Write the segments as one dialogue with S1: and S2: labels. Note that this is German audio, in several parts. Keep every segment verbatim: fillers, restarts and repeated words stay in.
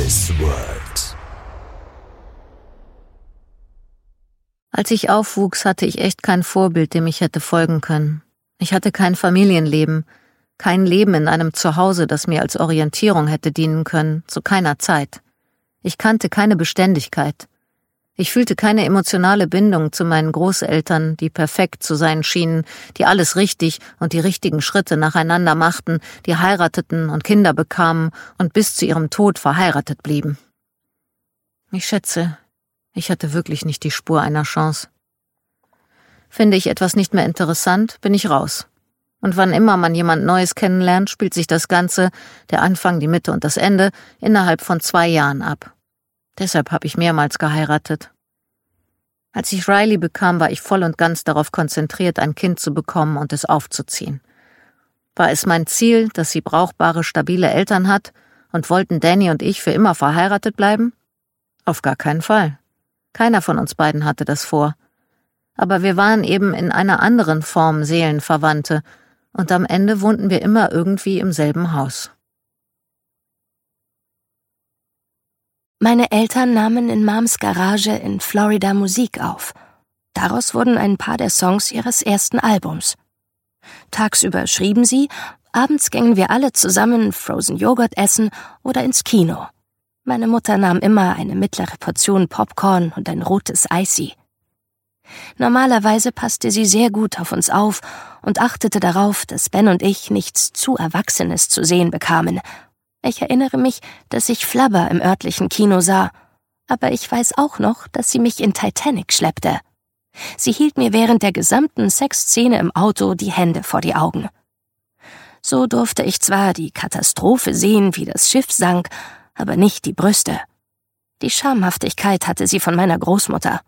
S1: Alice World.
S2: Als ich aufwuchs, hatte ich echt kein Vorbild, dem ich hätte folgen können. Ich hatte kein Familienleben, kein Leben in einem Zuhause, das mir als Orientierung hätte dienen können, zu keiner Zeit. Ich kannte keine Beständigkeit. Ich fühlte keine emotionale Bindung zu meinen Großeltern, die perfekt zu sein schienen, die alles richtig und die richtigen Schritte nacheinander machten, die heirateten und Kinder bekamen und bis zu ihrem Tod verheiratet blieben. Ich schätze, ich hatte wirklich nicht die Spur einer Chance. Finde ich etwas nicht mehr interessant, bin ich raus. Und wann immer man jemand Neues kennenlernt, spielt sich das Ganze, der Anfang, die Mitte und das Ende, innerhalb von zwei Jahren ab. Deshalb habe ich mehrmals geheiratet. Als ich Riley bekam, war ich voll und ganz darauf konzentriert, ein Kind zu bekommen und es aufzuziehen. War es mein Ziel, dass sie brauchbare, stabile Eltern hat, und wollten Danny und ich für immer verheiratet bleiben? Auf gar keinen Fall. Keiner von uns beiden hatte das vor. Aber wir waren eben in einer anderen Form Seelenverwandte, und am Ende wohnten wir immer irgendwie im selben Haus.
S3: Meine Eltern nahmen in Mams Garage in Florida Musik auf. Daraus wurden ein paar der Songs ihres ersten Albums. Tagsüber schrieben sie, abends gingen wir alle zusammen Frozen Joghurt essen oder ins Kino. Meine Mutter nahm immer eine mittlere Portion Popcorn und ein rotes Icy. Normalerweise passte sie sehr gut auf uns auf und achtete darauf, dass Ben und ich nichts zu Erwachsenes zu sehen bekamen. Ich erinnere mich, dass ich Flubber im örtlichen Kino sah, aber ich weiß auch noch, dass sie mich in Titanic schleppte. Sie hielt mir während der gesamten Sexszene im Auto die Hände vor die Augen. So durfte ich zwar die Katastrophe sehen, wie das Schiff sank, aber nicht die Brüste. Die Schamhaftigkeit hatte sie von meiner Großmutter.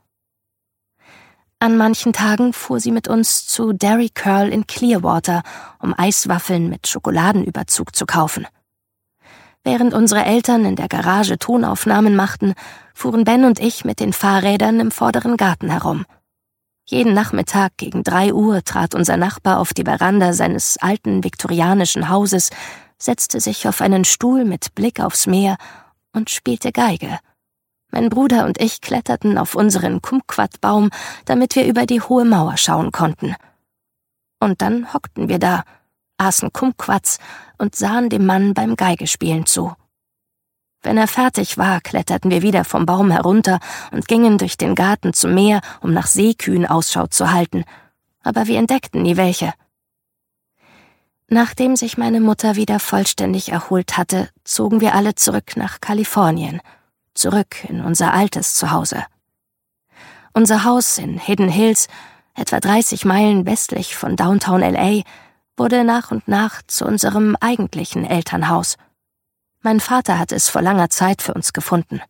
S3: An manchen Tagen fuhr sie mit uns zu Dairy Curl in Clearwater, um Eiswaffeln mit Schokoladenüberzug zu kaufen. Während unsere Eltern in der Garage Tonaufnahmen machten, fuhren Ben und ich mit den Fahrrädern im vorderen Garten herum. Jeden Nachmittag gegen drei Uhr trat unser Nachbar auf die Veranda seines alten viktorianischen Hauses, setzte sich auf einen Stuhl mit Blick aufs Meer und spielte Geige. Mein Bruder und ich kletterten auf unseren Kumquat-Baum, damit wir über die hohe Mauer schauen konnten. Und dann hockten wir da, aßen Kumquats und sahen dem Mann beim Geigespielen zu. Wenn er fertig war, kletterten wir wieder vom Baum herunter und gingen durch den Garten zum Meer, um nach Seekühen Ausschau zu halten, aber wir entdeckten nie welche. Nachdem sich meine Mutter wieder vollständig erholt hatte, zogen wir alle zurück nach Kalifornien, zurück in unser altes Zuhause. Unser Haus in Hidden Hills, etwa dreißig Meilen westlich von Downtown L A, wurde nach und nach zu unserem eigentlichen Elternhaus. Mein Vater hatte es vor langer Zeit für uns gefunden.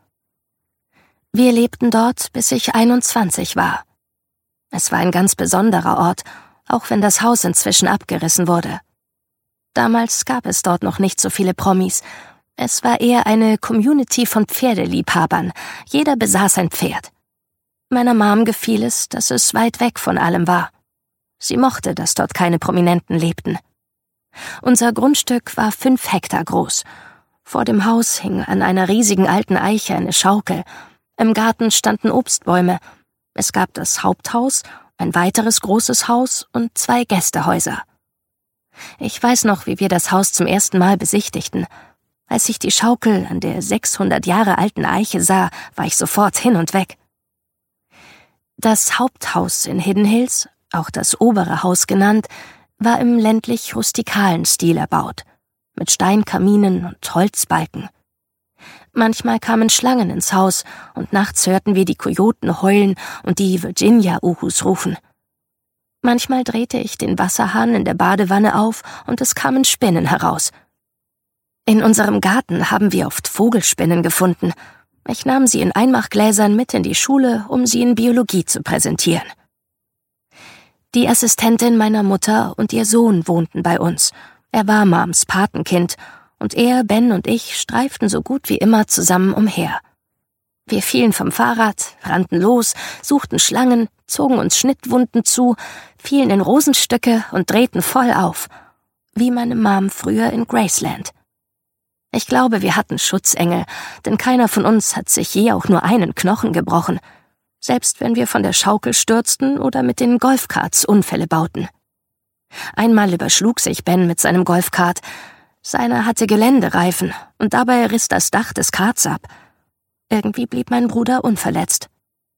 S3: Wir lebten dort, bis ich einundzwanzig war. Es war ein ganz besonderer Ort, auch wenn das Haus inzwischen abgerissen wurde. Damals gab es dort noch nicht so viele Promis. Es war eher eine Community von Pferdeliebhabern. Jeder besaß ein Pferd. Meiner Mom gefiel es, dass es weit weg von allem war. Sie mochte, dass dort keine Prominenten lebten. Unser Grundstück war fünf Hektar groß. Vor dem Haus hing an einer riesigen alten Eiche eine Schaukel. Im Garten standen Obstbäume. Es gab das Haupthaus, ein weiteres großes Haus und zwei Gästehäuser. Ich weiß noch, wie wir das Haus zum ersten Mal besichtigten. Als ich die Schaukel an der sechshundert Jahre alten Eiche sah, war ich sofort hin und weg. Das Haupthaus in Hidden Hills, auch das obere Haus genannt, war im ländlich-rustikalen Stil erbaut, mit Steinkaminen und Holzbalken. Manchmal kamen Schlangen ins Haus und nachts hörten wir die Kojoten heulen und die Virginia-Uhus rufen. Manchmal drehte ich den Wasserhahn in der Badewanne auf und es kamen Spinnen heraus. In unserem Garten haben wir oft Vogelspinnen gefunden. Ich nahm sie in Einmachgläsern mit in die Schule, um sie in Biologie zu präsentieren. Die Assistentin meiner Mutter und ihr Sohn wohnten bei uns. Er war Mams Patenkind und er, Ben und ich streiften so gut wie immer zusammen umher. Wir fielen vom Fahrrad, rannten los, suchten Schlangen, zogen uns Schnittwunden zu, fielen in Rosenstöcke und drehten voll auf, wie meine Mom früher in Graceland. Ich glaube, wir hatten Schutzengel, denn keiner von uns hat sich je auch nur einen Knochen gebrochen, selbst wenn wir von der Schaukel stürzten oder mit den Golfkarts Unfälle bauten. Einmal überschlug sich Ben mit seinem Golfkart. Seiner hatte Geländereifen und dabei riss das Dach des Karts ab. Irgendwie blieb mein Bruder unverletzt.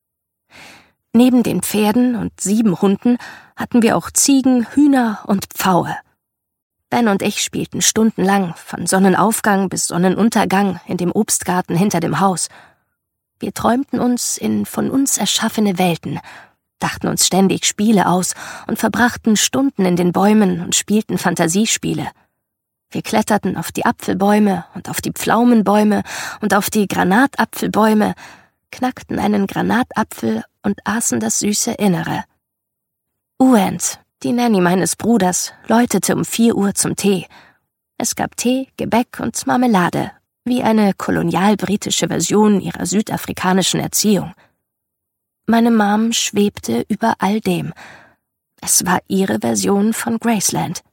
S3: Neben den Pferden und sieben Hunden hatten wir auch Ziegen, Hühner und Pfaue. Ben und ich spielten stundenlang, von Sonnenaufgang bis Sonnenuntergang, in dem Obstgarten hinter dem Haus. Wir träumten uns in von uns erschaffene Welten, dachten uns ständig Spiele aus und verbrachten Stunden in den Bäumen und spielten Fantasiespiele. Wir kletterten auf die Apfelbäume und auf die Pflaumenbäume und auf die Granatapfelbäume, knackten einen Granatapfel und aßen das süße Innere. Uent, die Nanny meines Bruders, läutete um vier Uhr zum Tee. Es gab Tee, Gebäck und Marmelade, wie eine kolonialbritische Version ihrer südafrikanischen Erziehung. Meine Mom schwebte über all dem. Es war ihre Version von Graceland.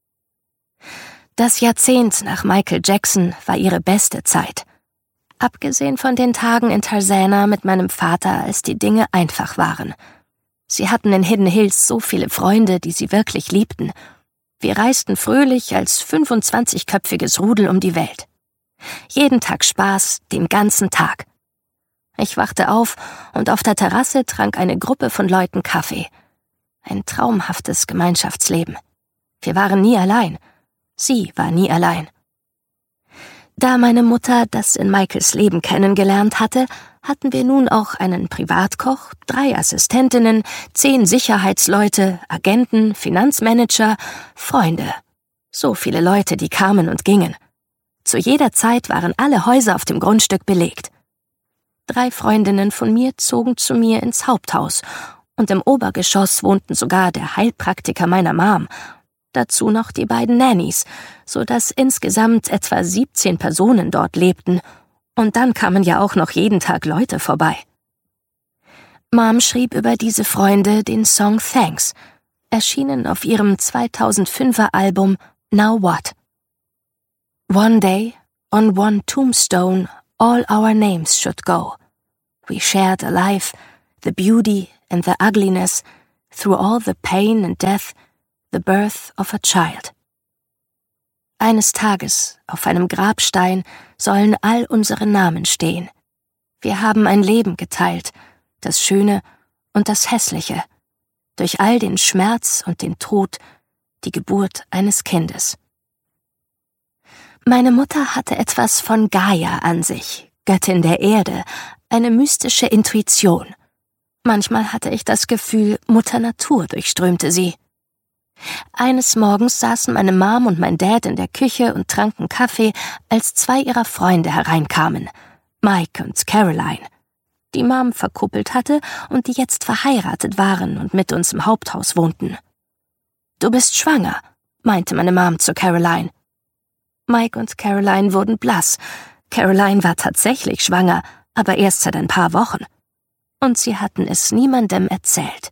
S3: Das Jahrzehnt nach Michael Jackson war ihre beste Zeit. Abgesehen von den Tagen in Tarzana mit meinem Vater, als die Dinge einfach waren. Sie hatten in Hidden Hills so viele Freunde, die sie wirklich liebten. Wir reisten fröhlich als fünfundzwanzigköpfiges Rudel um die Welt. Jeden Tag Spaß, den ganzen Tag. Ich wachte auf und auf der Terrasse trank eine Gruppe von Leuten Kaffee. Ein traumhaftes Gemeinschaftsleben. Wir waren nie allein. Sie war nie allein. Da meine Mutter das in Michaels Leben kennengelernt hatte, hatten wir nun auch einen Privatkoch, drei Assistentinnen, zehn Sicherheitsleute, Agenten, Finanzmanager, Freunde. So viele Leute, die kamen und gingen. Zu jeder Zeit waren alle Häuser auf dem Grundstück belegt. Drei Freundinnen von mir zogen zu mir ins Haupthaus und im Obergeschoss wohnten sogar der Heilpraktiker meiner Mom, dazu noch die beiden Nannies, so dass insgesamt etwa siebzehn Personen dort lebten. Und dann kamen ja auch noch jeden Tag Leute vorbei. Mom schrieb über diese Freunde den Song Thanks, erschienen auf ihrem zweitausendfünfer Album Now What. One day, on one tombstone, all our names should go. We shared a life, the beauty and the ugliness, through all the pain and death, the birth of a child. Eines Tages, auf einem Grabstein, sollen all unsere Namen stehen. Wir haben ein Leben geteilt, das Schöne und das Hässliche, durch all den Schmerz und den Tod, die Geburt eines Kindes. Meine Mutter hatte etwas von Gaia an sich, Göttin der Erde, eine mystische Intuition. Manchmal hatte ich das Gefühl, Mutter Natur durchströmte sie. Eines Morgens saßen meine Mom und mein Dad in der Küche und tranken Kaffee, als zwei ihrer Freunde hereinkamen, Mike und Caroline, die Mom verkuppelt hatte und die jetzt verheiratet waren und mit uns im Haupthaus wohnten. »Du bist schwanger«, meinte meine Mom zu Caroline. Mike und Caroline wurden blass. Caroline war tatsächlich schwanger, aber erst seit ein paar Wochen. Und sie hatten es niemandem erzählt.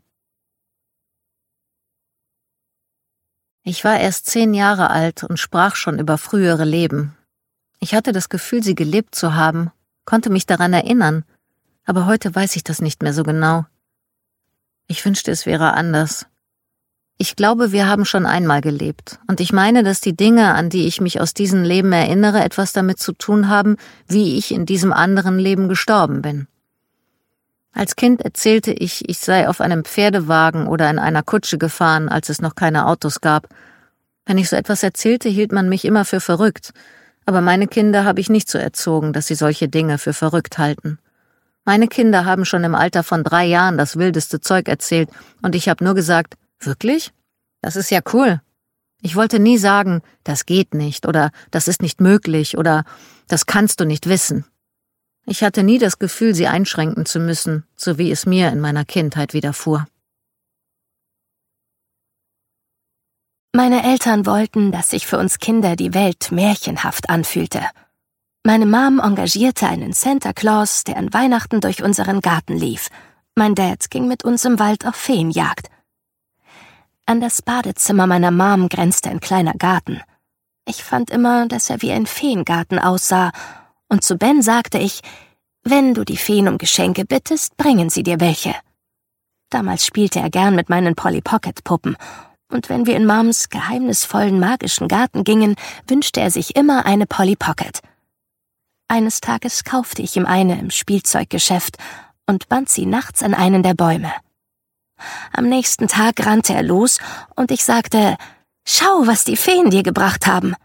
S2: Ich war erst zehn Jahre alt und sprach schon über frühere Leben. Ich hatte das Gefühl, sie gelebt zu haben, konnte mich daran erinnern, aber heute weiß ich das nicht mehr so genau. Ich wünschte, es wäre anders. Ich glaube, wir haben schon einmal gelebt, und ich meine, dass die Dinge, an die ich mich aus diesem Leben erinnere, etwas damit zu tun haben, wie ich in diesem anderen Leben gestorben bin. Als Kind erzählte ich, ich sei auf einem Pferdewagen oder in einer Kutsche gefahren, als es noch keine Autos gab. Wenn ich so etwas erzählte, hielt man mich immer für verrückt, aber meine Kinder habe ich nicht so erzogen, dass sie solche Dinge für verrückt halten. Meine Kinder haben schon im Alter von drei Jahren das wildeste Zeug erzählt, und ich habe nur gesagt, wirklich? Das ist ja cool. Ich wollte nie sagen, das geht nicht oder das ist nicht möglich oder das kannst du nicht wissen. Ich hatte nie das Gefühl, sie einschränken zu müssen, so wie es mir in meiner Kindheit widerfuhr.
S3: Meine Eltern wollten, dass sich für uns Kinder die Welt märchenhaft anfühlte. Meine Mom engagierte einen Santa Claus, der an Weihnachten durch unseren Garten lief. Mein Dad ging mit uns im Wald auf Feenjagd. An das Badezimmer meiner Mom grenzte ein kleiner Garten. Ich fand immer, dass er wie ein Feengarten aussah, und zu Ben sagte ich, wenn du die Feen um Geschenke bittest, bringen sie dir welche. Damals spielte er gern mit meinen Polly-Pocket-Puppen, und wenn wir in Moms geheimnisvollen magischen Garten gingen, wünschte er sich immer eine Polly Pocket. Eines Tages kaufte ich ihm eine im Spielzeuggeschäft und band sie nachts an einen der Bäume. Am nächsten Tag rannte er los und ich sagte, »Schau, was die Feen dir gebracht haben.«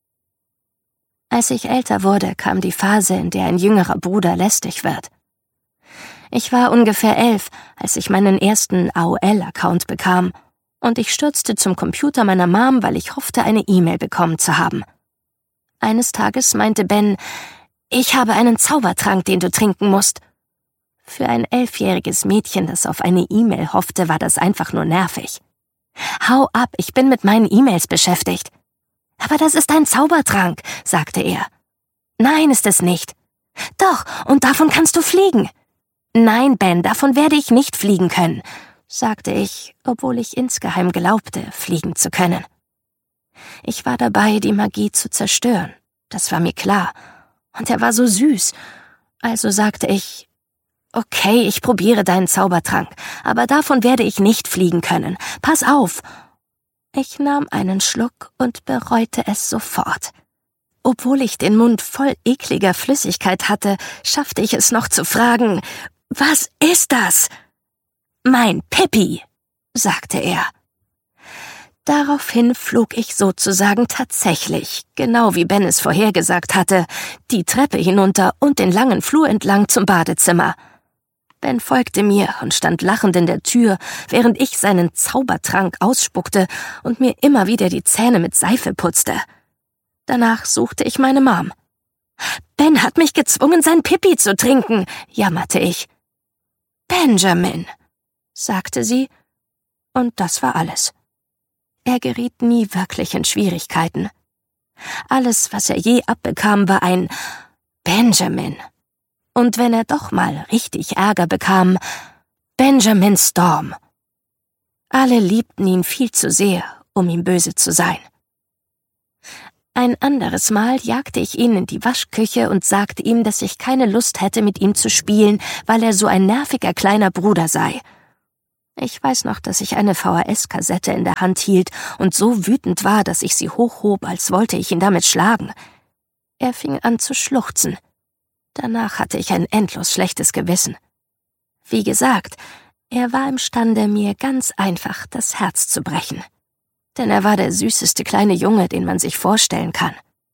S3: Als ich älter wurde, kam die Phase, in der ein jüngerer Bruder lästig wird. Ich war ungefähr elf, als ich meinen ersten A O L-Account bekam, und ich stürzte zum Computer meiner Mom, weil ich hoffte, eine E-Mail bekommen zu haben. Eines Tages meinte Ben, »Ich habe einen Zaubertrank, den du trinken musst.« Für ein elfjähriges Mädchen, das auf eine E-Mail hoffte, war das einfach nur nervig. »Hau ab, ich bin mit meinen E-Mails beschäftigt.« »Aber das ist ein Zaubertrank«, sagte er. »Nein, ist es nicht.« »Doch, und davon kannst du fliegen.« »Nein, Ben, davon werde ich nicht fliegen können«, sagte ich, obwohl ich insgeheim glaubte, fliegen zu können. Ich war dabei, die Magie zu zerstören, das war mir klar, und er war so süß, also sagte ich, »Okay, ich probiere deinen Zaubertrank, aber davon werde ich nicht fliegen können. Pass auf!« Ich nahm einen Schluck und bereute es sofort. Obwohl ich den Mund voll ekliger Flüssigkeit hatte, schaffte ich es noch zu fragen, »Was ist das?« »Mein Pippi«, sagte er. Daraufhin flog ich sozusagen tatsächlich, genau wie Ben es vorhergesagt hatte, die Treppe hinunter und den langen Flur entlang zum Badezimmer. Ben folgte mir und stand lachend in der Tür, während ich seinen Zaubertrank ausspuckte und mir immer wieder die Zähne mit Seife putzte. Danach suchte ich meine Mom. »Ben hat mich gezwungen, sein Pipi zu trinken«, jammerte ich. »Benjamin«, sagte sie, und das war alles. Er geriet nie wirklich in Schwierigkeiten. Alles, was er je abbekam, war ein »Benjamin«. Und wenn er doch mal richtig Ärger bekam, »Benjamin Storm«. Alle liebten ihn viel zu sehr, um ihm böse zu sein. Ein anderes Mal jagte ich ihn in die Waschküche und sagte ihm, dass ich keine Lust hätte, mit ihm zu spielen, weil er so ein nerviger kleiner Bruder sei. Ich weiß noch, dass ich eine V H S-Kassette in der Hand hielt und so wütend war, dass ich sie hochhob, als wollte ich ihn damit schlagen. Er fing an zu schluchzen. Danach hatte ich ein endlos schlechtes Gewissen. Wie gesagt, er war imstande, mir ganz einfach das Herz zu brechen. Denn er war der süßeste kleine Junge, den man sich vorstellen kann.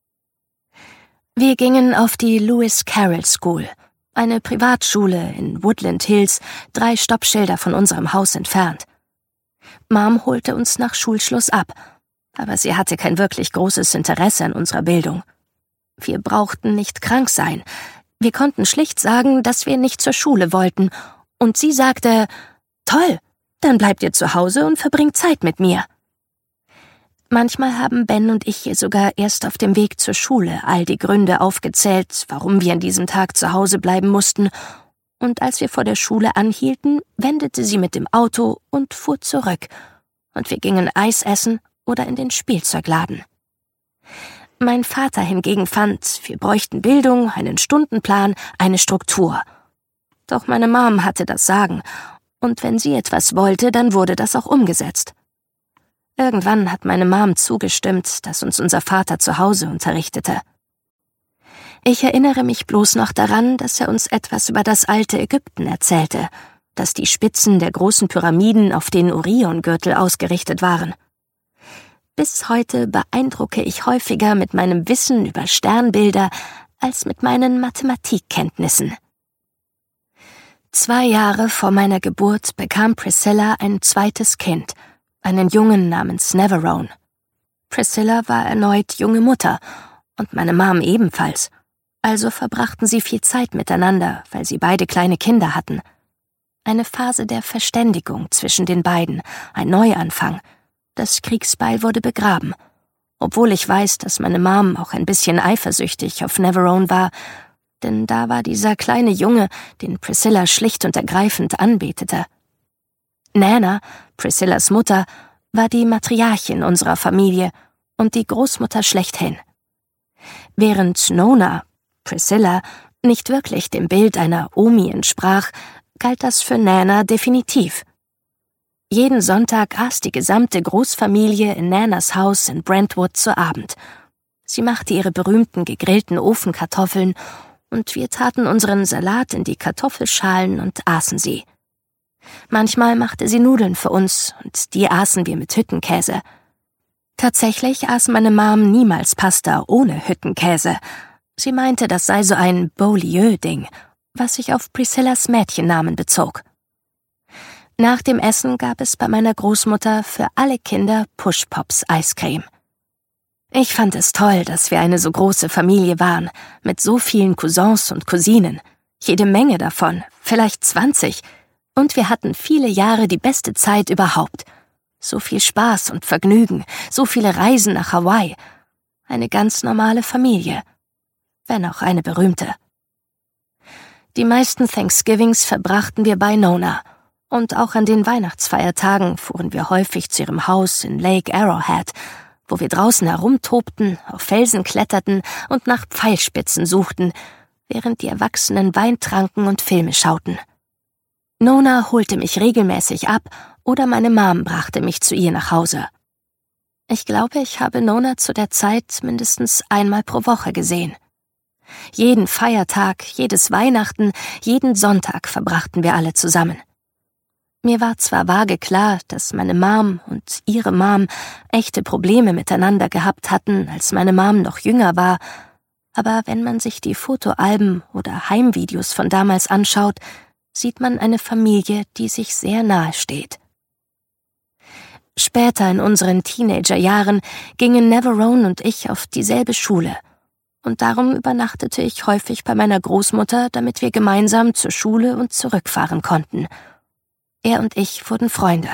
S3: Wir gingen auf die Lewis Carroll School, eine Privatschule in Woodland Hills, drei Stoppschilder von unserem Haus entfernt. Mom holte uns nach Schulschluss ab, aber sie hatte kein wirklich großes Interesse an unserer Bildung. Wir brauchten nicht krank sein. Wir konnten schlicht sagen, dass wir nicht zur Schule wollten, und sie sagte, »Toll, dann bleibt ihr zu Hause und verbringt Zeit mit mir.« Manchmal haben Ben und ich ihr sogar erst auf dem Weg zur Schule all die Gründe aufgezählt, warum wir an diesem Tag zu Hause bleiben mussten, und als wir vor der Schule anhielten, wendete sie mit dem Auto und fuhr zurück, und wir gingen Eis essen oder in den Spielzeugladen. Mein Vater hingegen fand, wir bräuchten Bildung, einen Stundenplan, eine Struktur. Doch meine Mom hatte das Sagen, und wenn sie etwas wollte, dann wurde das auch umgesetzt. Irgendwann hat meine Mom zugestimmt, dass uns unser Vater zu Hause unterrichtete. Ich erinnere mich bloß noch daran, dass er uns etwas über das alte Ägypten erzählte, dass die Spitzen der großen Pyramiden auf den Oriongürtel ausgerichtet waren. Bis heute beeindrucke ich häufiger mit meinem Wissen über Sternbilder als mit meinen Mathematikkenntnissen. Zwei Jahre vor meiner Geburt bekam Priscilla ein zweites Kind, einen Jungen namens Neverone. Priscilla war erneut junge Mutter und meine Mom ebenfalls, also verbrachten sie viel Zeit miteinander, weil sie beide kleine Kinder hatten. Eine Phase der Verständigung zwischen den beiden, ein Neuanfang. Das Kriegsbeil wurde begraben, obwohl ich weiß, dass meine Mom auch ein bisschen eifersüchtig auf Neverone war, denn da war dieser kleine Junge, den Priscilla schlicht und ergreifend anbetete. Nana, Priscillas Mutter, war die Matriarchin unserer Familie, und die Großmutter schlechthin. Während Nona, Priscilla, nicht wirklich dem Bild einer Omi entsprach, galt das für Nana definitiv. Jeden Sonntag aß die gesamte Großfamilie in Nanas Haus in Brentwood zu Abend. Sie machte ihre berühmten gegrillten Ofenkartoffeln und wir taten unseren Salat in die Kartoffelschalen und aßen sie. Manchmal machte sie Nudeln für uns und die aßen wir mit Hüttenkäse. Tatsächlich aß meine Mom niemals Pasta ohne Hüttenkäse. Sie meinte, das sei so ein Beaulieu-Ding, was sich auf Priscillas Mädchennamen bezog. Nach dem Essen gab es bei meiner Großmutter für alle Kinder Push-Pops Eiscreme. Ich fand es toll, dass wir eine so große Familie waren, mit so vielen Cousins und Cousinen, jede Menge davon, vielleicht zwanzig, und wir hatten viele Jahre die beste Zeit überhaupt. So viel Spaß und Vergnügen, so viele Reisen nach Hawaii. Eine ganz normale Familie, wenn auch eine berühmte. Die meisten Thanksgivings verbrachten wir bei Nona, und auch an den Weihnachtsfeiertagen fuhren wir häufig zu ihrem Haus in Lake Arrowhead, wo wir draußen herumtobten, auf Felsen kletterten und nach Pfeilspitzen suchten, während die Erwachsenen Wein tranken und Filme schauten. Nona holte mich regelmäßig ab oder meine Mom brachte mich zu ihr nach Hause. Ich glaube, ich habe Nona zu der Zeit mindestens einmal pro Woche gesehen. Jeden Feiertag, jedes Weihnachten, jeden Sonntag verbrachten wir alle zusammen. Mir war zwar vage klar, dass meine Mom und ihre Mom echte Probleme miteinander gehabt hatten, als meine Mom noch jünger war, aber wenn man sich die Fotoalben oder Heimvideos von damals anschaut, sieht man eine Familie, die sich sehr nahe steht. Später in unseren Teenagerjahren gingen Neverone und ich auf dieselbe Schule, und darum übernachtete ich häufig bei meiner Großmutter, damit wir gemeinsam zur Schule und zurückfahren konnten. Er und ich wurden Freunde.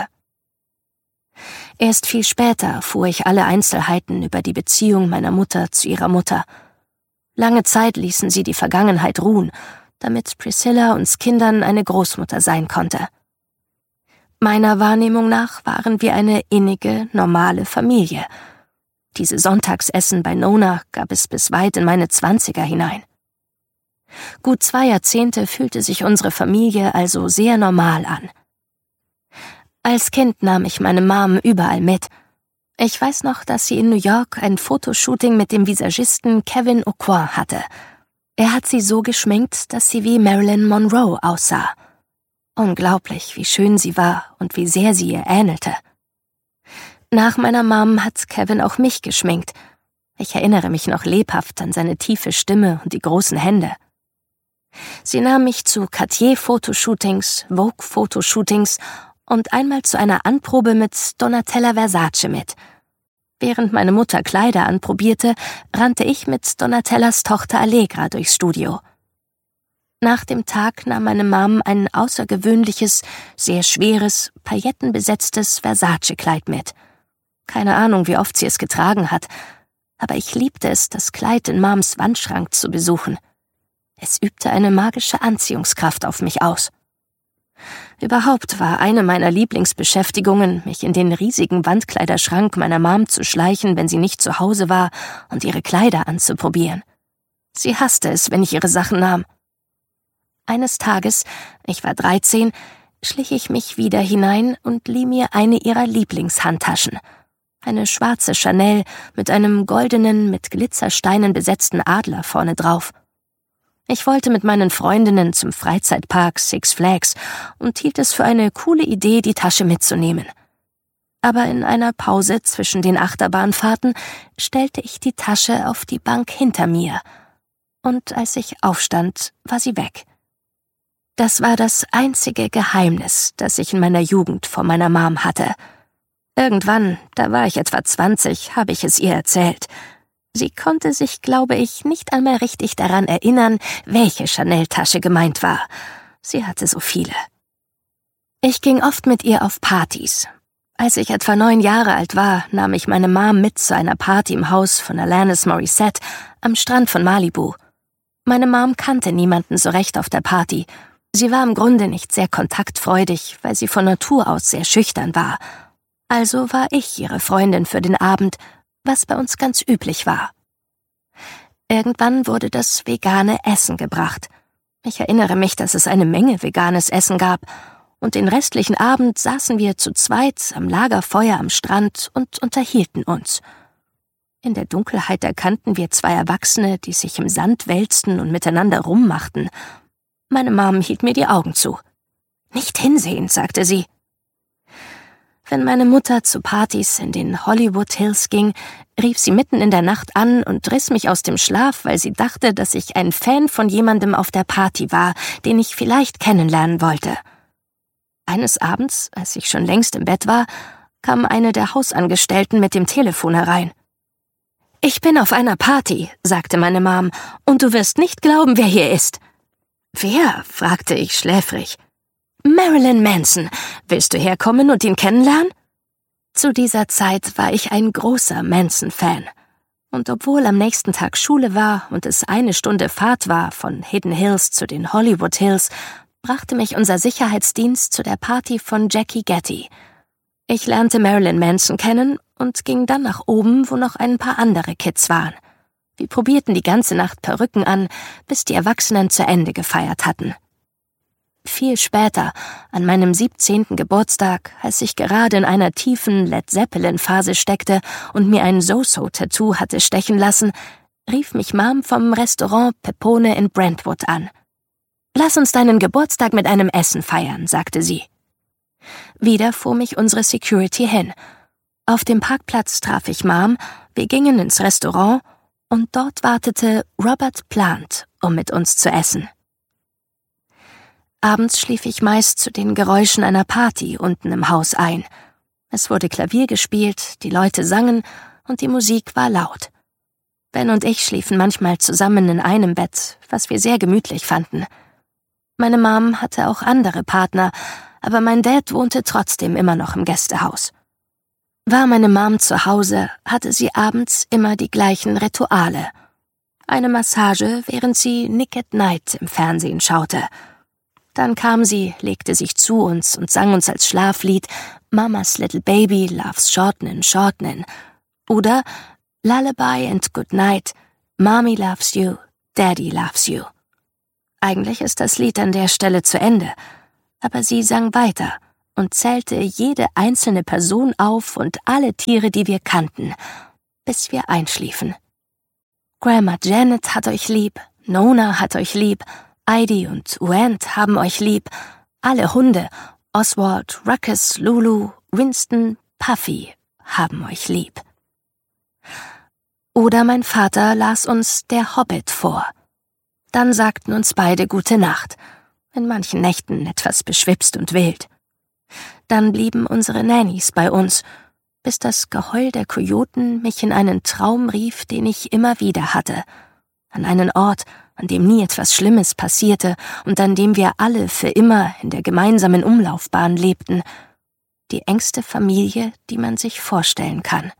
S3: Erst viel später erfuhr ich alle Einzelheiten über die Beziehung meiner Mutter zu ihrer Mutter. Lange Zeit ließen sie die Vergangenheit ruhen, damit Priscilla uns Kindern eine Großmutter sein konnte. Meiner Wahrnehmung nach waren wir eine innige, normale Familie. Diese Sonntagsessen bei Nona gab es bis weit in meine Zwanziger hinein. Gut zwei Jahrzehnte fühlte sich unsere Familie also sehr normal an. Als Kind nahm ich meine Mom überall mit. Ich weiß noch, dass sie in New York ein Fotoshooting mit dem Visagisten Kevin Aucoin hatte. Er hat sie so geschminkt, dass sie wie Marilyn Monroe aussah. Unglaublich, wie schön sie war und wie sehr sie ihr ähnelte. Nach meiner Mom hat Kevin auch mich geschminkt. Ich erinnere mich noch lebhaft an seine tiefe Stimme und die großen Hände. Sie nahm mich zu Cartier-Fotoshootings, Vogue-Fotoshootings und einmal zu einer Anprobe mit Donatella Versace mit. Während meine Mutter Kleider anprobierte, rannte ich mit Donatellas Tochter Allegra durchs Studio. Nach dem Tag nahm meine Mom ein außergewöhnliches, sehr schweres, paillettenbesetztes Versace-Kleid mit. Keine Ahnung, wie oft sie es getragen hat, aber ich liebte es, das Kleid in Moms Wandschrank zu besuchen. Es übte eine magische Anziehungskraft auf mich aus. Überhaupt war eine meiner Lieblingsbeschäftigungen, mich in den riesigen Wandkleiderschrank meiner Mom zu schleichen, wenn sie nicht zu Hause war, und ihre Kleider anzuprobieren. Sie hasste es, wenn ich ihre Sachen nahm. Eines Tages, ich war dreizehn, schlich ich mich wieder hinein und lieh mir eine ihrer Lieblingshandtaschen. Eine schwarze Chanel mit einem goldenen, mit Glitzersteinen besetzten Adler vorne drauf. Ich wollte mit meinen Freundinnen zum Freizeitpark Six Flags und hielt es für eine coole Idee, die Tasche mitzunehmen. Aber in einer Pause zwischen den Achterbahnfahrten stellte ich die Tasche auf die Bank hinter mir. Und als ich aufstand, war sie weg. Das war das einzige Geheimnis, das ich in meiner Jugend vor meiner Mom hatte. Irgendwann, da war ich etwa zwanzig, habe ich es ihr erzählt. Sie konnte sich, glaube ich, nicht einmal richtig daran erinnern, welche Chanel-Tasche gemeint war. Sie hatte so viele. Ich ging oft mit ihr auf Partys. Als ich etwa neun Jahre alt war, nahm ich meine Mom mit zu einer Party im Haus von Alanis Morissette am Strand von Malibu. Meine Mom kannte niemanden so recht auf der Party. Sie war im Grunde nicht sehr kontaktfreudig, weil sie von Natur aus sehr schüchtern war. Also war ich ihre Freundin für den Abend, was bei uns ganz üblich war. Irgendwann wurde das vegane Essen gebracht. Ich erinnere mich, dass es eine Menge veganes Essen gab, und den restlichen Abend saßen wir zu zweit am Lagerfeuer am Strand und unterhielten uns. In der Dunkelheit erkannten wir zwei Erwachsene, die sich im Sand wälzten und miteinander rummachten. Meine Mom hielt mir die Augen zu. »Nicht hinsehen«, sagte sie. Wenn meine Mutter zu Partys in den Hollywood Hills ging, rief sie mitten in der Nacht an und riss mich aus dem Schlaf, weil sie dachte, dass ich ein Fan von jemandem auf der Party war, den ich vielleicht kennenlernen wollte. Eines Abends, als ich schon längst im Bett war, kam eine der Hausangestellten mit dem Telefon herein. »Ich bin auf einer Party«, sagte meine Mom, »und du wirst nicht glauben, wer hier ist.« »Wer?« fragte ich schläfrig. »Marilyn Manson. Willst du herkommen und ihn kennenlernen?« Zu dieser Zeit war ich ein großer Manson-Fan. Und obwohl am nächsten Tag Schule war und es eine Stunde Fahrt war von Hidden Hills zu den Hollywood Hills, brachte mich unser Sicherheitsdienst zu der Party von Jackie Getty. Ich lernte Marilyn Manson kennen und ging dann nach oben, wo noch ein paar andere Kids waren. Wir probierten die ganze Nacht Perücken an, bis die Erwachsenen zu Ende gefeiert hatten. Viel später, an meinem siebzehnten Geburtstag, als ich gerade in einer tiefen Led Zeppelin-Phase steckte und mir ein So-So-Tattoo hatte stechen lassen, rief mich Mom vom Restaurant Pepone in Brentwood an. »Lass uns deinen Geburtstag mit einem Essen feiern«, sagte sie. Wieder fuhr mich unsere Security hin. Auf dem Parkplatz traf ich Mom, wir gingen ins Restaurant und dort wartete Robert Plant, um mit uns zu essen. Abends schlief ich meist zu den Geräuschen einer Party unten im Haus ein. Es wurde Klavier gespielt, die Leute sangen und die Musik war laut. Ben und ich schliefen manchmal zusammen in einem Bett, was wir sehr gemütlich fanden. Meine Mom hatte auch andere Partner, aber mein Dad wohnte trotzdem immer noch im Gästehaus. War meine Mom zu Hause, hatte sie abends immer die gleichen Rituale. Eine Massage, während sie Nick at Night im Fernsehen schaute. Dann kam sie, legte sich zu uns und sang uns als Schlaflied Mama's Little Baby Loves Shortenin' Shortenin' oder Lullaby and Good Night, Mommy loves you, Daddy loves you. Eigentlich ist das Lied an der Stelle zu Ende, aber sie sang weiter und zählte jede einzelne Person auf und alle Tiere, die wir kannten, bis wir einschliefen. Grandma Janet hat euch lieb, Nona hat euch lieb, Heidi und Uant haben euch lieb, alle Hunde, Oswald, Ruckus, Lulu, Winston, Puffy haben euch lieb. Oder mein Vater las uns Der Hobbit vor. Dann sagten uns beide Gute Nacht, in manchen Nächten etwas beschwipst und wild. Dann blieben unsere Nannies bei uns, bis das Geheul der Kojoten mich in einen Traum rief, den ich immer wieder hatte, an einen Ort, an dem nie etwas Schlimmes passierte und an dem wir alle für immer in der gemeinsamen Umlaufbahn lebten, die engste Familie, die man sich vorstellen kann.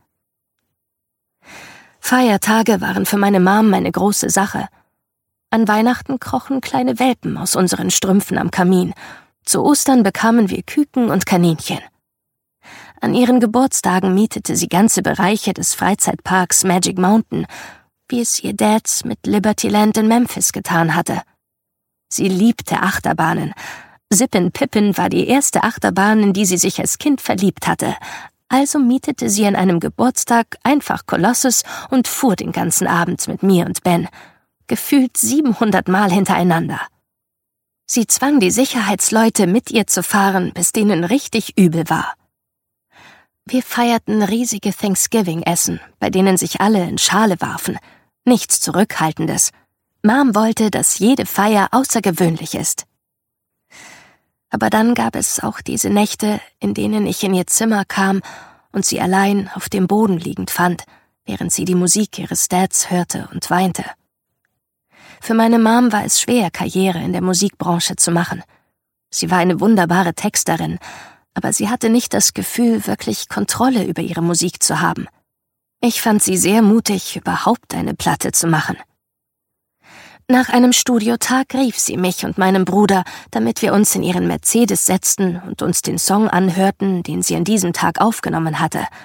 S3: Feiertage waren für meine Mom eine große Sache. An Weihnachten krochen kleine Welpen aus unseren Strümpfen am Kamin. Zu Ostern bekamen wir Küken und Kaninchen. An ihren Geburtstagen mietete sie ganze Bereiche des Freizeitparks Magic Mountain, wie es ihr Dad mit Libertyland in Memphis getan hatte. Sie liebte Achterbahnen. Zippin' Pippin war die erste Achterbahn, in die sie sich als Kind verliebt hatte. Also mietete sie an einem Geburtstag einfach Colossus und fuhr den ganzen Abend mit mir und Ben. Gefühlt siebenhundert Mal hintereinander. Sie zwang die Sicherheitsleute, mit ihr zu fahren, bis denen richtig übel war. Wir feierten riesige Thanksgiving-Essen, bei denen sich alle in Schale warfen. Nichts Zurückhaltendes. Mom wollte, dass jede Feier außergewöhnlich ist. Aber dann gab es auch diese Nächte, in denen ich in ihr Zimmer kam und sie allein auf dem Boden liegend fand, während sie die Musik ihres Dads hörte und weinte. Für meine Mom war es schwer, Karriere in der Musikbranche zu machen. Sie war eine wunderbare Texterin, aber sie hatte nicht das Gefühl, wirklich Kontrolle über ihre Musik zu haben. Ich fand sie sehr mutig, überhaupt eine Platte zu machen. Nach einem Studiotag rief sie mich und meinen Bruder, damit wir uns in ihren Mercedes setzten und uns den Song anhörten, den sie an diesem Tag aufgenommen hatte.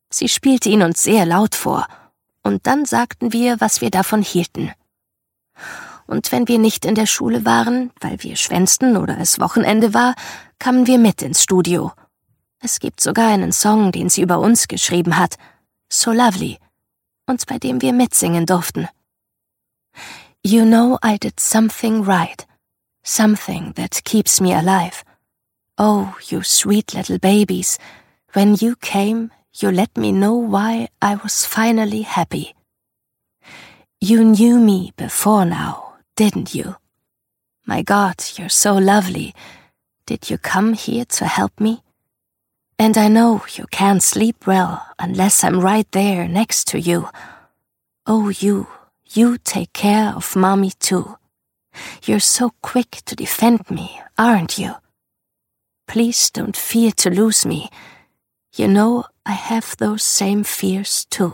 S3: Sie spielte ihn uns sehr laut vor, und dann sagten wir, was wir davon hielten. Und wenn wir nicht in der Schule waren, weil wir schwänzten oder es Wochenende war, kamen wir mit ins Studio. Es gibt sogar einen Song, den sie über uns geschrieben hat, So Lovely, und bei dem wir mitsingen durften. You know I did something right, something that keeps me alive. Oh, you sweet little babies, when you came, you let me know why I was finally happy. You knew me before now, didn't you? My God, you're so lovely. Did you come here to help me? And I know you can't sleep well unless I'm right there next to you. Oh, you, you take care of Mommy too. You're so quick to defend me, aren't you? Please don't fear to lose me. You know I have those same fears too.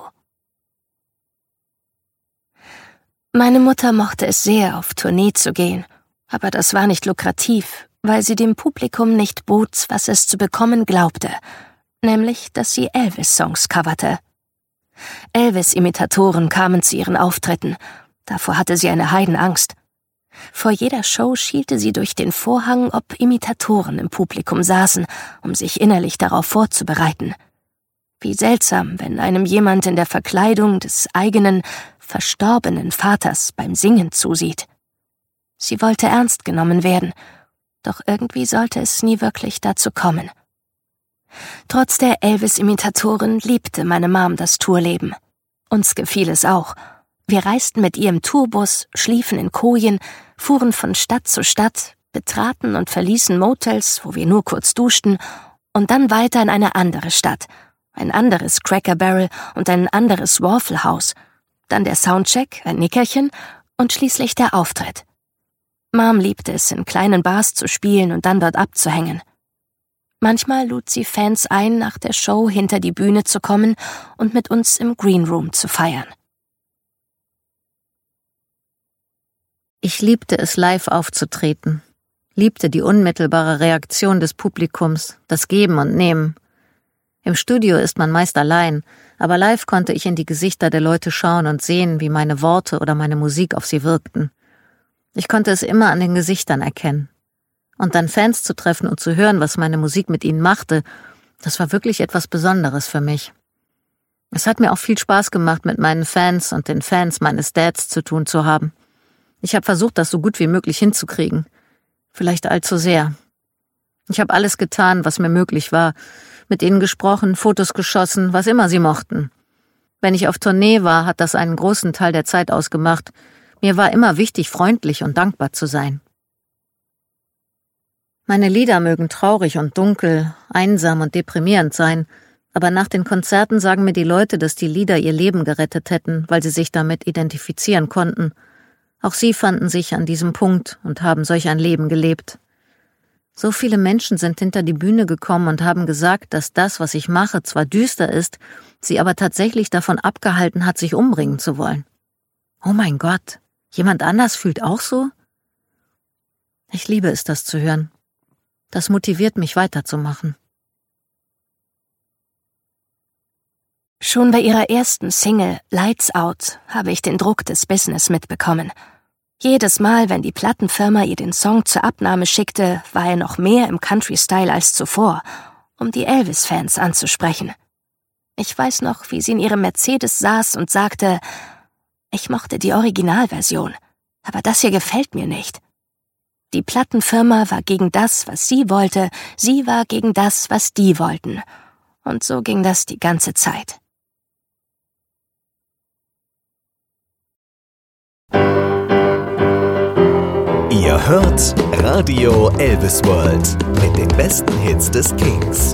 S3: Meine Mutter mochte es sehr, auf Tournee zu gehen, aber das war nicht lukrativ, weil sie dem Publikum nicht bot, was es zu bekommen glaubte, nämlich, dass sie Elvis-Songs coverte. Elvis-Imitatoren kamen zu ihren Auftritten, davor hatte sie eine Heidenangst. Vor jeder Show schielte sie durch den Vorhang, ob Imitatoren im Publikum saßen, um sich innerlich darauf vorzubereiten. Wie seltsam, wenn einem jemand in der Verkleidung des eigenen, verstorbenen Vaters beim Singen zusieht. Sie wollte ernst genommen werden, doch irgendwie sollte es nie wirklich dazu kommen. Trotz der Elvis-Imitatoren liebte meine Mom das Tourleben. Uns gefiel es auch. Wir reisten mit ihr im Tourbus, schliefen in Kojen, fuhren von Stadt zu Stadt, betraten und verließen Motels, wo wir nur kurz duschten, und dann weiter in eine andere Stadt, ein anderes Cracker Barrel und ein anderes Waffle House, dann der Soundcheck, ein Nickerchen und schließlich der Auftritt. Mom liebte es, in kleinen Bars zu spielen und dann dort abzuhängen. Manchmal lud sie Fans ein, nach der Show hinter die Bühne zu kommen und mit uns im Green Room zu feiern.
S2: Ich liebte es, live aufzutreten, liebte die unmittelbare Reaktion des Publikums, das Geben und Nehmen. Im Studio ist man meist allein, aber live konnte ich in die Gesichter der Leute schauen und sehen, wie meine Worte oder meine Musik auf sie wirkten. Ich konnte es immer an den Gesichtern erkennen. Und dann Fans zu treffen und zu hören, was meine Musik mit ihnen machte, das war wirklich etwas Besonderes für mich. Es hat mir auch viel Spaß gemacht, mit meinen Fans und den Fans meines Dads zu tun zu haben. Ich habe versucht, das so gut wie möglich hinzukriegen. Vielleicht allzu sehr. Ich habe alles getan, was mir möglich war, mit ihnen gesprochen, Fotos geschossen, was immer sie mochten. Wenn ich auf Tournee war, hat das einen großen Teil der Zeit ausgemacht. Mir war immer wichtig, freundlich und dankbar zu sein. Meine Lieder mögen traurig und dunkel, einsam und deprimierend sein, aber nach den Konzerten sagen mir die Leute, dass die Lieder ihr Leben gerettet hätten, weil sie sich damit identifizieren konnten. Auch sie fanden sich an diesem Punkt und haben solch ein Leben gelebt. So viele Menschen sind hinter die Bühne gekommen und haben gesagt, dass das, was ich mache, zwar düster ist, sie aber tatsächlich davon abgehalten hat, sich umbringen zu wollen. Oh mein Gott, jemand anders fühlt auch so? Ich liebe es, das zu hören. Das motiviert mich weiterzumachen.
S3: Schon bei ihrer ersten Single Lights Out habe ich den Druck des Business mitbekommen. Jedes Mal, wenn die Plattenfirma ihr den Song zur Abnahme schickte, war er noch mehr im Country-Style als zuvor, um die Elvis-Fans anzusprechen. Ich weiß noch, wie sie in ihrem Mercedes saß und sagte, ich mochte die Originalversion, aber das hier gefällt mir nicht. Die Plattenfirma war gegen das, was sie wollte, sie war gegen das, was die wollten. Und so ging das die ganze Zeit.
S1: Ihr hört Radio Elvis World mit den besten Hits des Kings.